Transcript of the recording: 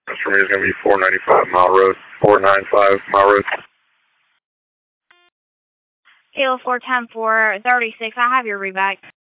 For me, it's going to be 495 Mile Road. 495 Mile Road. Kilo 410 436. I have your reback.